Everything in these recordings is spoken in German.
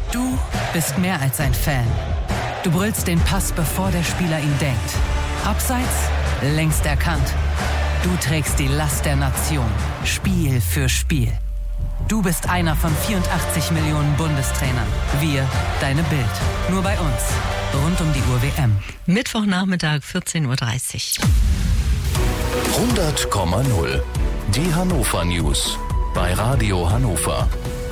Du bist mehr als ein Fan. Du brüllst den Pass, bevor der Spieler ihn denkt. Abseits, längst erkannt. Du trägst die Last der Nation, Spiel für Spiel. Du bist einer von 84 Millionen Bundestrainern. Wir, deine Bild. Nur bei uns. Rund um die Uhr WM. Mittwochnachmittag, 14.30 Uhr. 100,0. Die Hannover News. Bei Radio Hannover.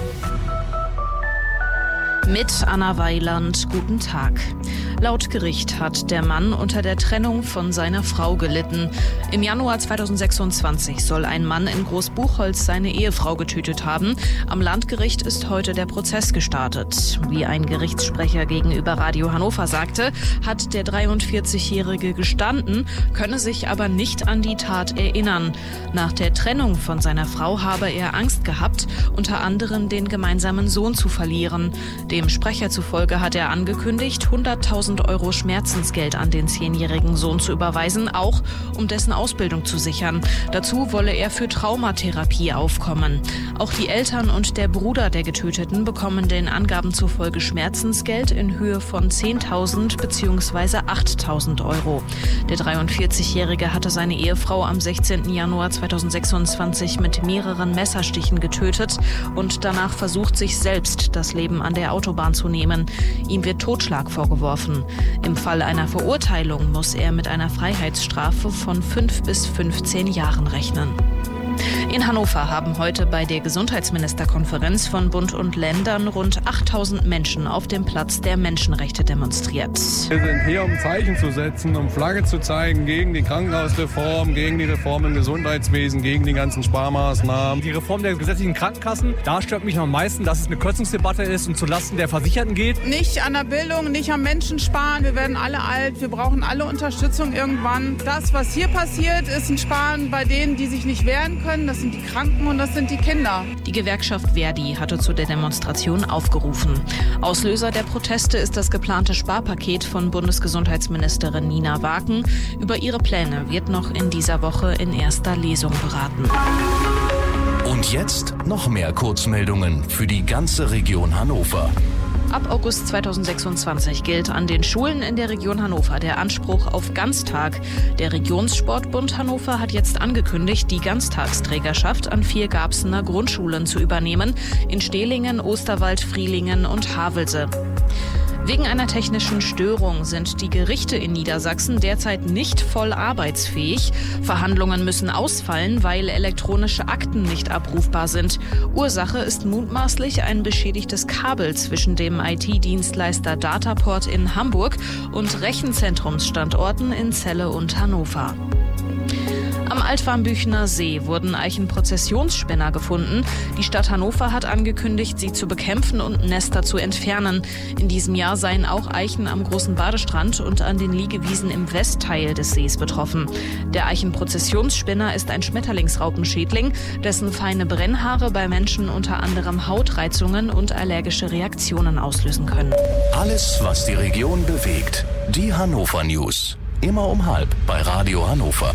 Mit Anna Weiland, guten Tag. Laut Gericht hat der Mann unter der Trennung von seiner Frau gelitten. Im Januar 2026 soll ein Mann in Großbuchholz seine Ehefrau getötet haben. Am Landgericht ist heute der Prozess gestartet. Wie ein Gerichtssprecher gegenüber Radio Hannover sagte, hat der 43-Jährige gestanden, könne sich aber nicht an die Tat erinnern. Nach der Trennung von seiner Frau habe er Angst gehabt, unter anderem den gemeinsamen Sohn zu verlieren. Dem Sprecher zufolge hat er angekündigt, 100.000 € Schmerzensgeld an den 10-jährigen Sohn zu überweisen, auch um dessen Ausbildung zu sichern. Dazu wolle er für Traumatherapie aufkommen. Auch die Eltern und der Bruder der Getöteten bekommen den Angaben zufolge Schmerzensgeld in Höhe von 10.000 bzw. 8.000 €. Der 43-Jährige hatte seine Ehefrau am 16. Januar 2026 mit mehreren Messerstichen getötet und danach versucht, sich selbst das Leben an der Autobahn zu nehmen. Ihm wird Totschlag vorgeworfen. Im Fall einer Verurteilung muss er mit einer Freiheitsstrafe von 5 bis 15 Jahren rechnen. In Hannover haben heute bei der Gesundheitsministerkonferenz von Bund und Ländern rund 8.000 Menschen auf dem Platz der Menschenrechte demonstriert. Wir sind hier, um Zeichen zu setzen, um Flagge zu zeigen gegen die Krankenhausreform, gegen die Reform im Gesundheitswesen, gegen die ganzen Sparmaßnahmen. Die Reform der gesetzlichen Krankenkassen, da stört mich am meisten, dass es eine Kürzungsdebatte ist und zulasten der Versicherten geht. Nicht an der Bildung, nicht am Menschen sparen. Wir werden alle alt, wir brauchen alle Unterstützung irgendwann. Das, was hier passiert, ist ein Sparen bei denen, die sich nicht wehren können. Das sind die Kranken und das sind die Kinder. Die Gewerkschaft Verdi hatte zu der Demonstration aufgerufen. Auslöser der Proteste ist das geplante Sparpaket von Bundesgesundheitsministerin Nina Waken. Über ihre Pläne wird noch in dieser Woche in erster Lesung beraten. Und jetzt noch mehr Kurzmeldungen für die ganze Region Hannover. Ab August 2026 gilt an den Schulen in der Region Hannover der Anspruch auf Ganztag. Der Regionssportbund Hannover hat jetzt angekündigt, die Ganztagsträgerschaft an 4 Garbsener Grundschulen zu übernehmen, in Stehlingen, Osterwald, Frielingen und Havelse. Wegen einer technischen Störung sind die Gerichte in Niedersachsen derzeit nicht voll arbeitsfähig. Verhandlungen müssen ausfallen, weil elektronische Akten nicht abrufbar sind. Ursache ist mutmaßlich ein beschädigtes Kabel zwischen dem IT-Dienstleister Dataport in Hamburg und Rechenzentrumsstandorten in Celle und Hannover. Am Altwarmbüchener See wurden Eichenprozessionsspinner gefunden. Die Stadt Hannover hat angekündigt, sie zu bekämpfen und Nester zu entfernen. In diesem Jahr seien auch Eichen am Großen Badestrand und an den Liegewiesen im Westteil des Sees betroffen. Der Eichenprozessionsspinner ist ein Schmetterlingsraupenschädling, dessen feine Brennhaare bei Menschen unter anderem Hautreizungen und allergische Reaktionen auslösen können. Alles, was die Region bewegt. Die Hannover News. Immer um 12:30 bei Radio Hannover.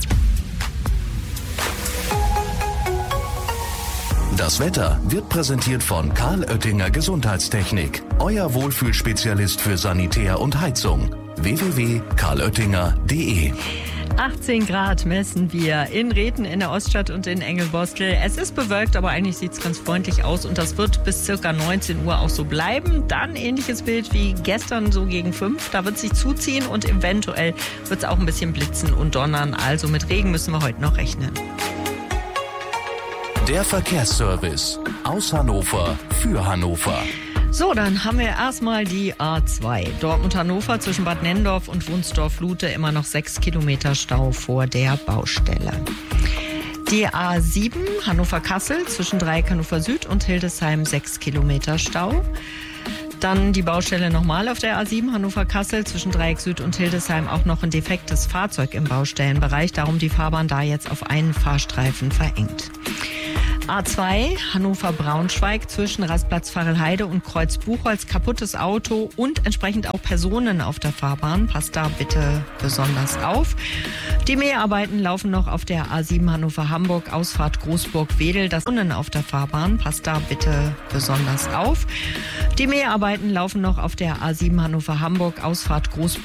Das Wetter wird präsentiert von Karl Oettinger Gesundheitstechnik. Euer Wohlfühlspezialist für Sanitär und Heizung. www.karloettinger.de 18 Grad messen wir in Reden, in der Oststadt und in Engelbostel. Es ist bewölkt, aber eigentlich sieht es ganz freundlich aus und das wird bis ca. 19 Uhr auch so bleiben. Dann ähnliches Bild wie gestern, so gegen 5. Da wird es sich zuziehen und eventuell wird es auch ein bisschen blitzen und donnern. Also mit Regen müssen wir heute noch rechnen. Der Verkehrsservice aus Hannover für Hannover. So, dann haben wir erstmal die A2. Dortmund-Hannover zwischen Bad Nenndorf und Wunsdorf-Lute immer noch 6 Kilometer Stau vor der Baustelle. Die A7 Hannover-Kassel zwischen Dreieck Hannover Süd und Hildesheim 6 Kilometer Stau. Dann die Baustelle nochmal auf der A7 Hannover-Kassel zwischen Dreieck Süd und Hildesheim auch noch ein defektes Fahrzeug im Baustellenbereich. Darum die Fahrbahn da jetzt auf einen Fahrstreifen verengt. A2 Hannover-Braunschweig zwischen Rastplatz Varelheide und Kreuz Buchholz. Kaputtes Auto und entsprechend auch Personen auf der Fahrbahn. Passt da bitte besonders auf. Die Mäharbeiten laufen noch auf der A7 Hannover-Hamburg, Ausfahrt Großburg-Wedel. Das Personen auf der Fahrbahn. Passt da bitte besonders auf. Die Mäharbeiten laufen noch auf der A7 Hannover-Hamburg, Ausfahrt Großburg